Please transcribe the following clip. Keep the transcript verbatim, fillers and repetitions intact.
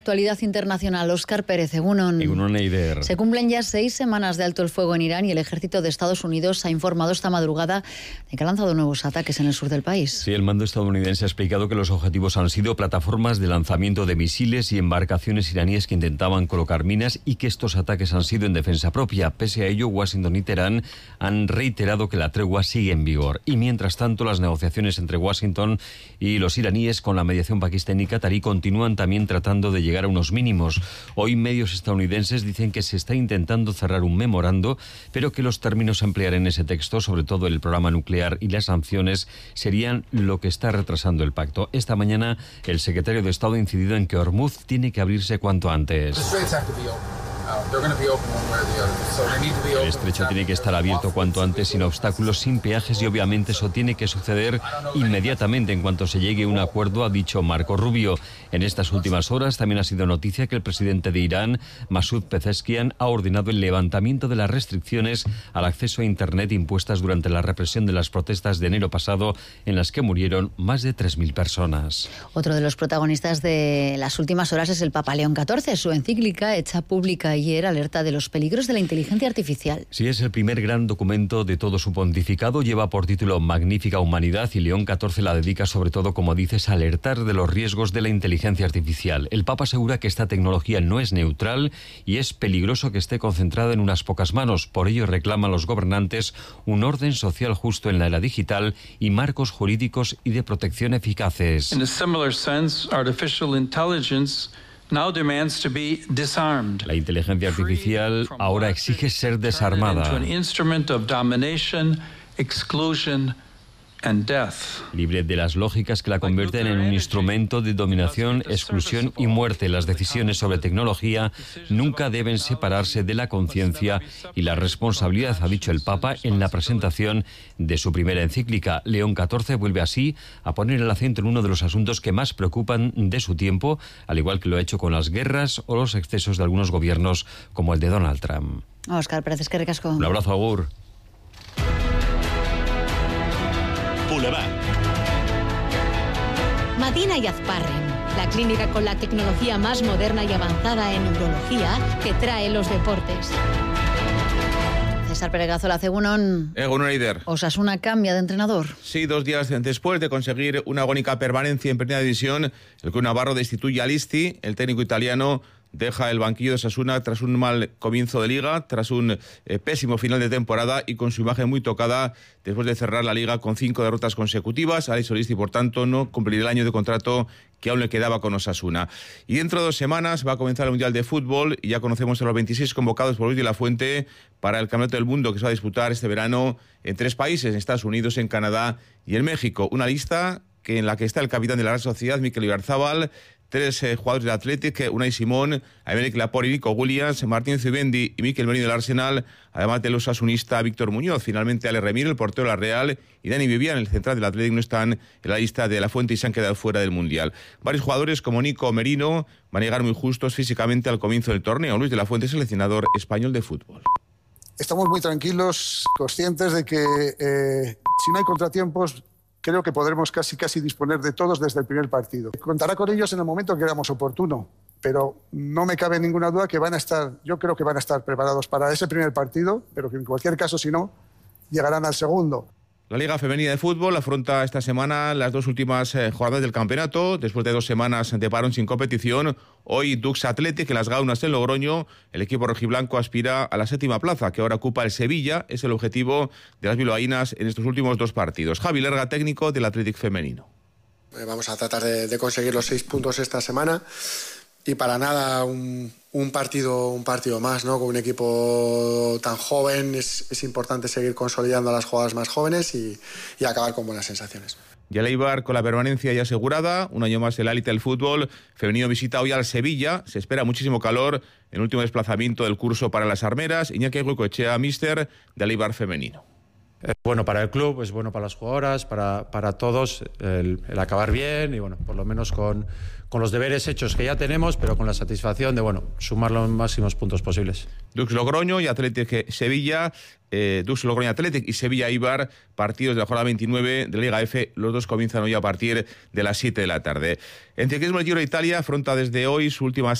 Actualidad internacional, Óscar Pérez, Egunon. Egunon Eider. Se cumplen ya seis semanas de alto el fuego en Irán y el ejército de Estados Unidos ha informado esta madrugada de que ha lanzado nuevos ataques en el sur del país. Sí, el mando estadounidense ha explicado que los objetivos han sido plataformas de lanzamiento de misiles y embarcaciones iraníes que intentaban colocar minas y que estos ataques han sido en defensa propia. Pese a ello, Washington y Teherán han reiterado que la tregua sigue en vigor. Y mientras tanto, las negociaciones entre Washington y los iraníes con la mediación pakistaní y catarí continúan también tratando de llegar llegar a unos mínimos. Hoy medios estadounidenses dicen que se está intentando cerrar un memorando, pero que los términos a emplear en ese texto, sobre todo el programa nuclear y las sanciones, serían lo que está retrasando el pacto. Esta mañana el secretario de Estado ha incidido en que Hormuz tiene que abrirse cuanto antes. El estrecho tiene que estar abierto cuanto antes, sin obstáculos, sin peajes, y obviamente eso tiene que suceder inmediatamente en cuanto se llegue a un acuerdo, ha dicho Marco Rubio. En estas últimas horas también ha sido noticia que el presidente de Irán, Masoud Pezeshkian, ha ordenado el levantamiento de las restricciones al acceso a Internet impuestas durante la represión de las protestas de enero pasado, en las que murieron más de tres mil personas. Otro de los protagonistas de las últimas horas es el Papa León catorce. Su encíclica, hecha pública ayer, alerta de los peligros de la inteligencia artificial. Sí, es el primer gran documento de todo su pontificado. Lleva por título Magnífica Humanidad y León catorce la dedica sobre todo, como dices, a alertar de los riesgos de la inteligencia artificial. El Papa asegura que esta tecnología no es neutral y es peligroso que esté concentrada en unas pocas manos. Por ello reclama a los gobernantes un orden social justo en la era digital y marcos jurídicos y de protección eficaces. In a similar sense, artificial intelligence now demands to be disarmed. La inteligencia artificial ahora exige ser desarmada. Libre de las lógicas que la convierten en un instrumento de dominación, exclusión y muerte. Las decisiones sobre tecnología nunca deben separarse de la conciencia y la responsabilidad, ha dicho el Papa en la presentación de su primera encíclica. León catorce vuelve así a poner el acento en uno de los asuntos que más preocupan de su tiempo, al igual que lo ha hecho con las guerras o los excesos de algunos gobiernos como el de Donald Trump. Óscar Pérez, que recasco. Un abrazo, agur. Boulevard. Madina y Azparren, la clínica con la tecnología más moderna y avanzada en urología que trae los deportes. César Peregazola, Egunon. Egunon Eider. Osasuna cambia de entrenador. Sí, dos días después de conseguir una agónica permanencia en primera división, el club navarro destituye a Listi. El técnico italiano deja el banquillo de Osasuna tras un mal comienzo de liga, tras un eh, pésimo final de temporada y con su imagen muy tocada después de cerrar la liga con cinco derrotas consecutivas. Alex Solisti, por tanto, no cumplirá el año de contrato que aún le quedaba con Osasuna. Y dentro de dos semanas va a comenzar el Mundial de Fútbol y ya conocemos a los veintiséis convocados por Luis de la Fuente para el Campeonato del Mundo que se va a disputar este verano en tres países, en Estados Unidos, en Canadá y en México. Una lista que en la que está el capitán de la Real Sociedad, Mikel Ibarzábal, tres eh, jugadores del Athletic, Unai Simón, Aymeric Laporte y Nico Williams, Martín Zubimendi y Mikel Merino del Arsenal, además del osasunista Víctor Muñoz. Finalmente, Ale Remiro, el portero de la Real, y Dani Vivian, el central del Athletic, no están en la lista de la Fuente y se han quedado fuera del Mundial. Varios jugadores como Nico Merino van a llegar muy justos físicamente al comienzo del torneo. Luis de la Fuente, seleccionador español de fútbol. Estamos muy tranquilos, conscientes de que eh, si no hay contratiempos, creo que podremos casi casi disponer de todos desde el primer partido. Contará con ellos en el momento que creamos oportuno, pero no me cabe ninguna duda que van a estar, yo creo que van a estar preparados para ese primer partido, pero que en cualquier caso, si no, llegarán al segundo. La Liga Femenina de Fútbol afronta esta semana las dos últimas eh, jornadas del campeonato. Después de dos semanas de parón sin competición, hoy Dux Athletic en las Gaunas en Logroño. El equipo rojiblanco aspira a la séptima plaza, que ahora ocupa el Sevilla. Es el objetivo de las bilbaínas en estos últimos dos partidos. Javi Lerga, técnico del Athletic femenino. Vamos a tratar de, de conseguir los seis puntos esta semana. Y para nada un, un partido un partido más, ¿no? Con un equipo tan joven es, es importante seguir consolidando a las jugadoras más jóvenes y, y acabar con buenas sensaciones. Y el Eibar con la permanencia ya asegurada, un año más el élite del fútbol femenino visita hoy al Sevilla. Se espera muchísimo calor en el último desplazamiento del curso para las armeras. Iñaki Goicoechea, míster del Eibar femenino. Es bueno para el club, es bueno para las jugadoras, para, para todos, el, el acabar bien y bueno, por lo menos con, con los deberes hechos que ya tenemos, pero con la satisfacción de bueno, sumar los máximos puntos posibles. Dux Logroño y Athletic Sevilla, eh, Dux Logroño Athletic y Sevilla Eibar, partidos de la jornada veintinueve de la Liga F, los dos comienzan hoy a partir de las siete de la tarde. En ciclismo, el Giro de Italia afronta desde hoy su última